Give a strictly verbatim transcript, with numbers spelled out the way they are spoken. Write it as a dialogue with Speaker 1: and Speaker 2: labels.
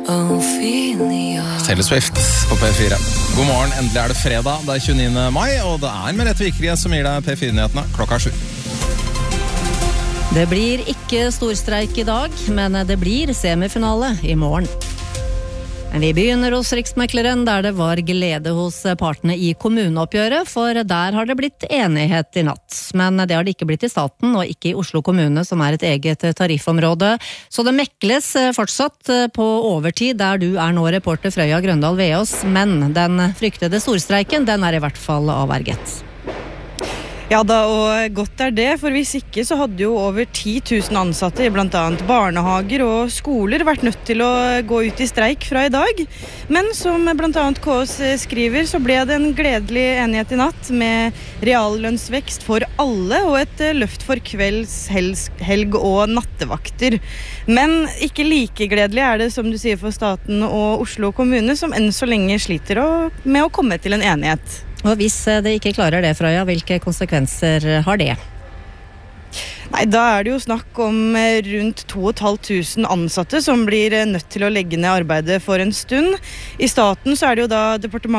Speaker 1: Taylor Swift på P fire. God morgen, endelig er det fredag, det er tjueniende mai, og det er Merete Vikrige som gir deg P fire-nyhetene klokka sju.
Speaker 2: Det blir ikke storstreik i dag, men det blir semifinale i morgen. Vi begynner hos Riksmekleren, der det var glede hos partene i kommuneoppgjøret, for der har det blitt enighet i natt. Men det har det ikke blitt i staten, og ikke i Oslo kommune, som er et eget tariffområde. Så det mekles fortsatt på overtid, der du er nå reporter Frøya Grøndal Veås, men den fryktede storstreiken, den er i hvert fall avverget.
Speaker 3: Ja da, og godt er det, for hvis ikke så hadde jo over ti tusen ansatte i blant annet barnehager og skoler vært nødt til å gå ut i streik fra i dag. Men som blant annet K S skriver, så ble det en gledelig enighet i natt med reallønnsvekst for alle og et løft for kvelds, helg og nattevakter. Men ikke like gledelig er det, som du sier, for staten og Oslo kommune, som enn så lenge sliter med å komme til en enighet.
Speaker 2: Og hvis det ikke klarer det, Frøya, hvilke konsekvenser har det?
Speaker 3: Nei, da er det jo snakk om rundt to tusen fem hundre ansatte som blir nødt til å legge ned arbeidet for en stund. I staten så er det jo da departementet